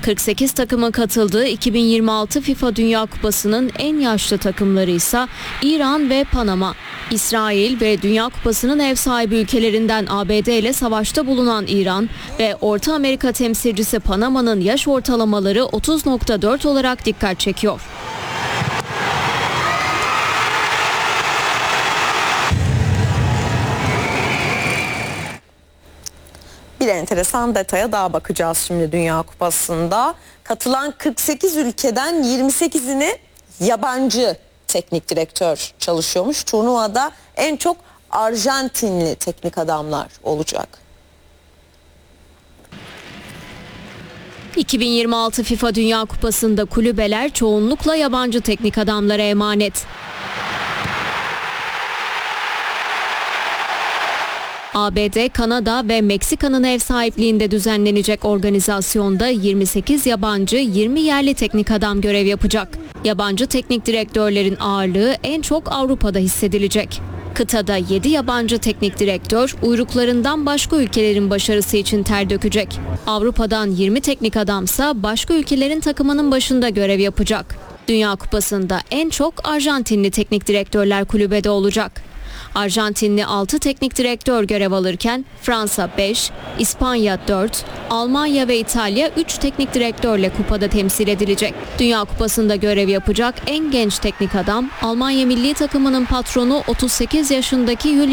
48 takımın katıldığı 2026 FIFA Dünya Kupası'nın en yaşlı takımları ise İran ve Panama. İsrail ve Dünya Kupası'nın ev sahibi ülkelerinden ABD ile savaşta bulunan İran ve Orta Amerika temsilcisi Panama'nın yaş ortalamaları 30.4 olarak dikkat çekiyor. Bir enteresan detaya daha bakacağız şimdi Dünya Kupası'nda. Katılan 48 ülkeden 28'ini yabancı teknik direktör çalışıyormuş. Turnuvada en çok Arjantinli teknik adamlar olacak. 2026 FIFA Dünya Kupası'nda kulübeler çoğunlukla yabancı teknik adamlara emanet. ABD, Kanada ve Meksika'nın ev sahipliğinde düzenlenecek organizasyonda 28 yabancı, 20 yerli teknik adam görev yapacak. Yabancı teknik direktörlerin ağırlığı en çok Avrupa'da hissedilecek. Kıtada 7 yabancı teknik direktör uyruklarından başka ülkelerin başarısı için ter dökecek. Avrupa'dan 20 teknik adamsa başka ülkelerin takımının başında görev yapacak. Dünya Kupası'nda en çok Arjantinli teknik direktörler kulübede olacak. Arjantinli 6 teknik direktör görev alırken Fransa 5, İspanya 4, Almanya ve İtalya 3 teknik direktörle kupada temsil edilecek. Dünya Kupası'nda görev yapacak en genç teknik adam Almanya milli takımının patronu 38 yaşındaki Julian